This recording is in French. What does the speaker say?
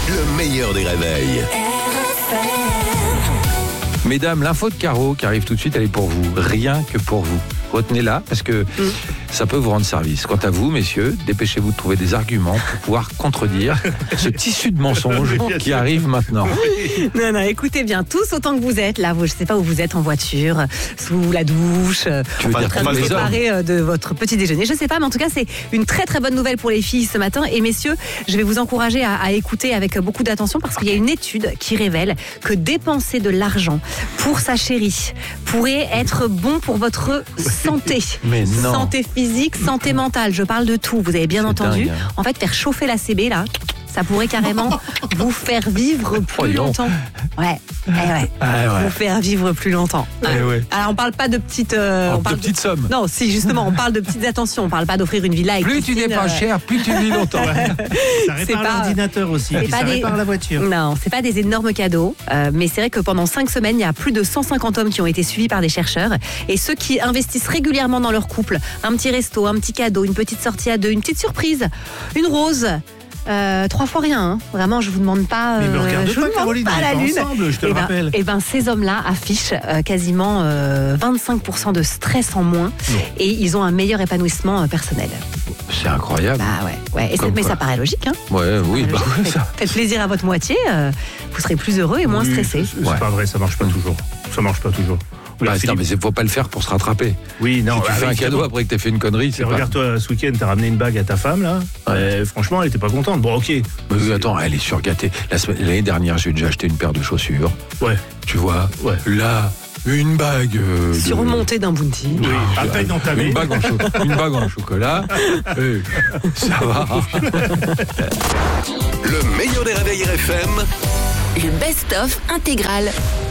le meilleur des réveils. Mesdames, l'info de Caro qui arrive tout de suite, elle est pour vous. Rien que pour vous. Retenez-la parce que ça peut vous rendre service. Quant à vous, messieurs, dépêchez-vous de trouver des arguments pour pouvoir contredire ce tissu de mensonges qui arrive maintenant. Non, écoutez bien, tous autant que vous êtes, là, je ne sais pas où vous êtes, en voiture, sous la douche, Tu veux dire en train de les hommes préparer de votre petit déjeuner. Je ne sais pas, mais en tout cas, c'est une très très bonne nouvelle pour les filles ce matin. Et messieurs, je vais vous encourager à écouter avec beaucoup d'attention parce qu'il y a une étude qui révèle que dépenser de l'argent pour sa chérie pourrait être bon pour votre santé. Mais non. Santé physique, santé mentale, je parle de tout, vous avez bien entendu. dingue, hein. En fait, faire chauffer la CB, là, ça pourrait carrément vous faire vivre plus longtemps. Ouais. Vous faire vivre plus longtemps. Ouais. Alors, on parle pas de petites... De petites sommes. Non, si, justement, on parle de petites attentions. On parle pas d'offrir une villa avec Plus tu piscine, dépenses cher, plus tu vis longtemps. Ça répare l'ordinateur aussi. c'est Et pas ça des- répare la voiture. Non, c'est pas des énormes cadeaux, mais c'est vrai que pendant 5 semaines, il y a plus de 150 hommes qui ont été suivis par des chercheurs. Et ceux qui investissent régulièrement dans leur couple, un petit resto, un petit cadeau, une petite sortie à deux, une petite surprise, une rose... 3 fois rien, hein. Vraiment, je vous demande pas. Mais me regarde je vous pas, demande Caroline, pas on est la pas lune. ensemble, je te le rappelle. Et ben, ces hommes-là affichent quasiment 25% de stress en moins, et ils ont un meilleur épanouissement personnel. C'est incroyable. Bah ouais. Et Comme mais quoi. ça paraît logique, hein. Oui, bah oui, ça. Faites plaisir à votre moitié, vous serez plus heureux et moins Oui, stressé. C'est pas vrai, ça marche pas toujours. Ça marche pas toujours. Bah, Regarde, non, mais Philippe. faut pas le faire pour se rattraper. Oui, non. Si tu fais un évidemment. cadeau après que t'aies fait une connerie, c'est pas... Regarde-toi, ce week-end, t'as ramené une bague à ta femme, là. Franchement, elle était pas contente. Bon, ok. Mais attends, elle est surgâtée. L'année dernière, j'ai déjà acheté une paire de chaussures. Ouais. Tu vois, Ouais. là, une bague. Surmonté d'un bounty. Oui, à peine entamé. Une bague en chocolat. Ça va. Le meilleur des réveils RFM, Le best-of intégral.